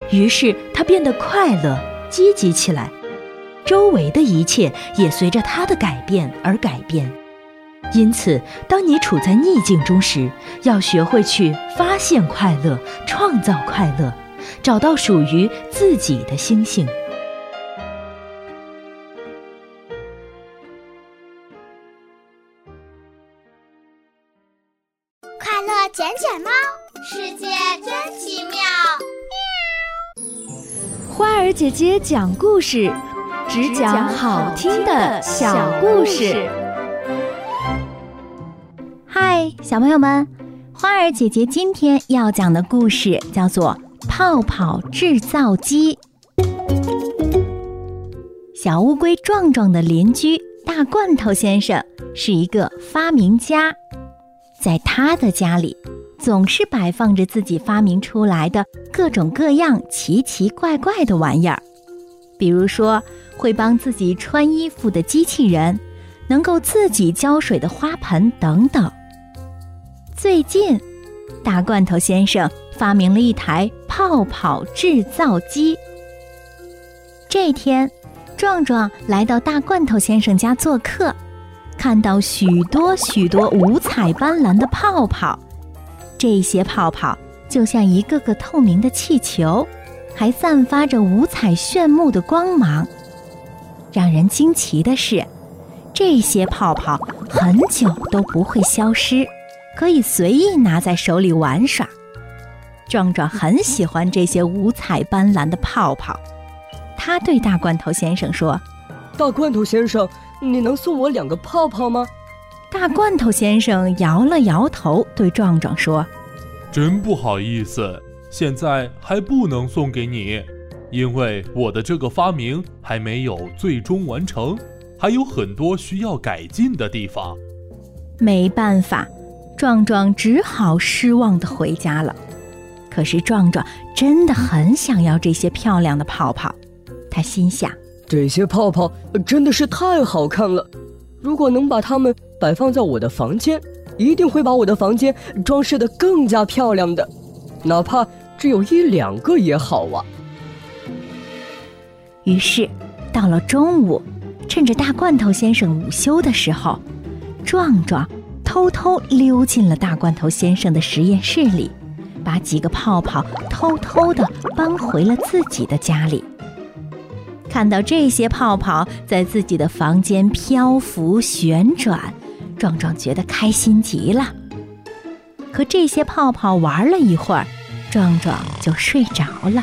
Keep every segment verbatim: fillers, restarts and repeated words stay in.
于是他变得快乐、积极起来，周围的一切也随着他的改变而改变。因此，当你处在逆境中时，要学会去发现快乐，创造快乐，找到属于自己的星星。 快乐捡捡猫，世界真奇妙。 花儿姐姐讲故事，只讲好听的小故事。 嗨，小朋友们，花儿姐姐今天要讲的故事叫做《泡泡制造机》。小乌龟壮壮的邻居大罐头先生是一个发明家，在他的家里总是摆放着自己发明出来的各种各样奇奇怪怪的玩意儿，比如说会帮自己穿衣服的机器人，能够自己浇水的花盆等等。最近，大罐头先生发明了一台泡泡制造机。这天，壮壮来到大罐头先生家做客，看到许多许多五彩斑斓的泡泡，这些泡泡就像一个个透明的气球，还散发着五彩炫目的光芒。让人惊奇的是，这些泡泡很久都不会消失，可以随意拿在手里玩耍。壮壮很喜欢这些五彩斑斓的泡泡，他对大罐头先生说： 大罐头先生，你能送我两个泡泡吗？ 大罐头先生摇了摇头，对壮壮说： 真不好意思，现在还不能送给你，因为我的这个发明还没有最终完成，还有很多需要改进的地方。 没办法，壮壮只好失望地回家了。可是壮壮真的很想要这些漂亮的泡泡，他心想： 这些泡泡真的是太好看了，如果能把它们摆放在我的房间，一定会把我的房间装饰得更加漂亮的，哪怕只有一两个也好啊。 于是到了中午，趁着大罐头先生午休的时候，壮壮偷偷溜进了大罐头先生的实验室里，把几个泡泡偷偷地搬回了自己的家里。看到这些泡泡在自己的房间漂浮旋转，壮壮觉得开心极了。可这些泡泡玩了一会儿，壮壮就睡着了。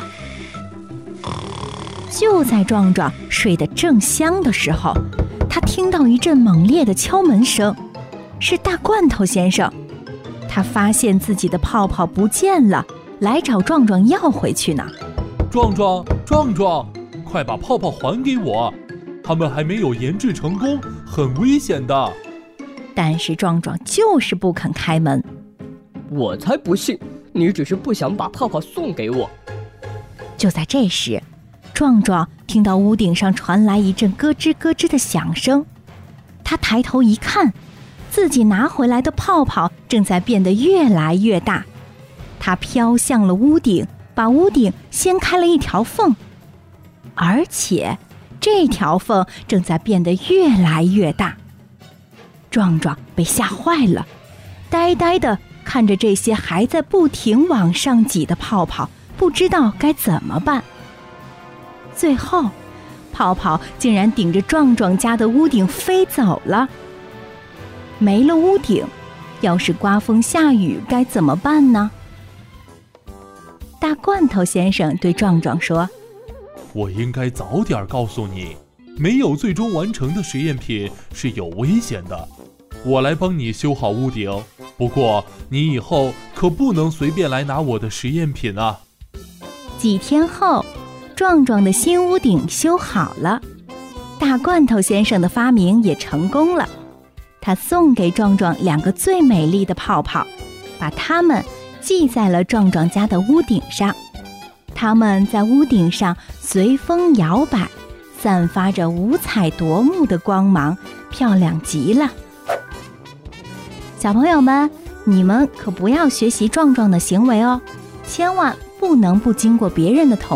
就在壮壮睡得正香的时候，他听到一阵猛烈的敲门声，是大罐头先生。他发现自己的泡泡不见了，来找壮壮要回去呢。 壮壮，壮壮，快把泡泡还给我，它们还没有研制成功，很危险的。 但是壮壮就是不肯开门。 我才不信，你只是不想把泡泡送给我。 就在这时，壮壮听到屋顶上传来一阵咯吱咯吱的响声，他抬头一看，自己拿回来的泡泡正在变得越来越大，它飘向了屋顶，把屋顶掀开了一条缝，而且这条缝正在变得越来越大。壮壮被吓坏了，呆呆地看着这些还在不停往上挤的泡泡，不知道该怎么办。最后，泡泡竟然顶着壮壮家的屋顶飞走了。没了屋顶，要是刮风下雨该怎么办呢？大罐头先生对壮壮说： 我应该早点告诉你，没有最终完成的实验品是有危险的。我来帮你修好屋顶，不过你以后可不能随便来拿我的实验品啊。 几天后，壮壮的新屋顶修好了，大罐头先生的发明也成功了。他送给壮壮两个最美丽的泡泡，把它们系在了壮壮家的屋顶上。它们在屋顶上随风摇摆，散发着五彩夺目的光芒，漂亮极了。小朋友们，你们可不要学习壮壮的行为哦，千万不能不经过别人的同意